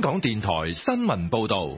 港電台新聞報道。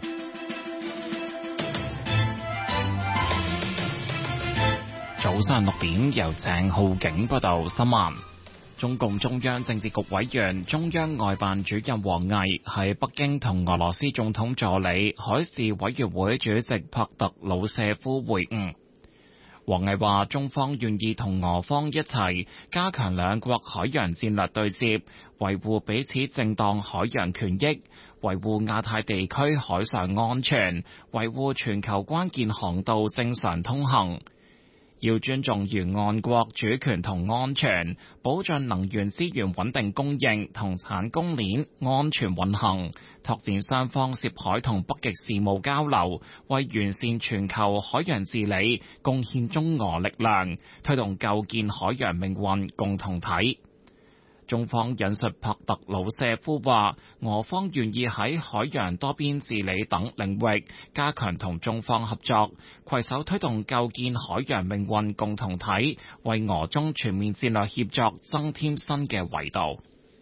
早上6點，由鄭浩景報道新聞。中共中央政治局委員、中央外辦主任王毅喺北京同俄羅斯總統助理、海事委員會主席帕特魯舍夫會晤。王毅話：中方願意同俄方一齊加強兩國海洋戰略對接，維護彼此正當海洋權益，維護亞太地區海上安全，維護全球關鍵航道正常通行。要尊重沿岸國主權同安全，保障能源資源穩定供應同產供鏈安全運行，拓展雙方涉海同北極事務交流，為完善全球海洋治理貢獻中俄力量，推動構建海洋命運共同體。中方引述帕特魯舍夫話，俄方願意喺海洋多邊治理等領域加強同中方合作，攜手推動構建海洋命運共同體，為俄中全面戰略協作增添新嘅維度。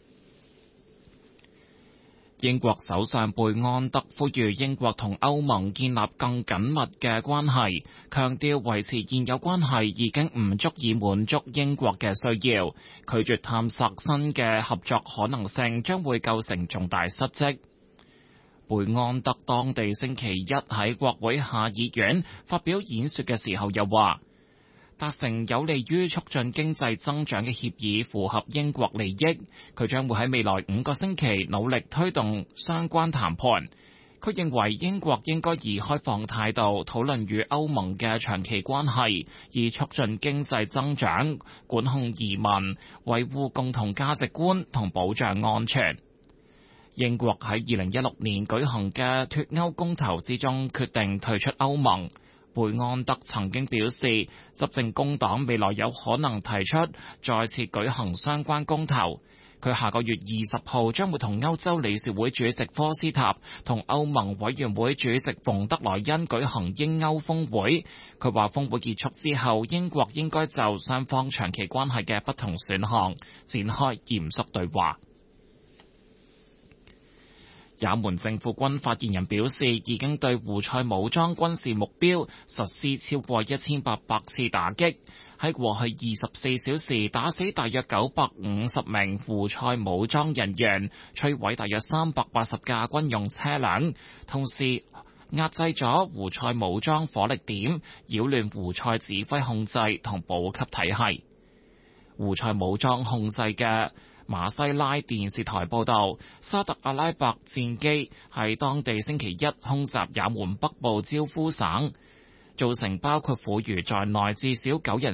英國首相貝安德呼籲英國同歐盟建立更緊密嘅關係，強調維持現有關係已經唔足以滿足英國嘅需要，拒絕探索新嘅合作可能性將會構成重大失職。貝安德當地星期一喺國會下議院發表演說嘅時候又話，達成有利於促進經濟增長嘅協議符合英國利益，佢將會喺未來5個星期努力推動相關談判。佢認為英國應該以開放態度討論與歐盟嘅長期關係，以促進經濟增長、管控移民、維護共同價值觀同保障安全。英國喺2016年舉行嘅脫歐公投之中決定退出歐盟。貝安德曾經表示，執政工黨未來有可能提出再次舉行相關公投。佢下個月20號將會同歐洲理事會主席科斯塔同歐盟委員會主席馮德萊恩舉行英歐峰會。佢話峰會結束之後，英國應該就雙方長期關係嘅不同選項展開嚴肅對話。也門政府軍發言人表示，已經對胡塞武裝軍事目標實施超過1800次打擊，喺過去24小時打死大約950名胡塞武裝人員，摧毀大約380架軍用車輛，同時壓制咗胡塞武裝火力點，擾亂胡塞指揮控制同補給體系。胡塞武裝控制嘅馬西拉電視台報道，沙特阿拉伯戰機喺當地星期一空襲也門北部焦夫省，造成包括婦孺在內至少9人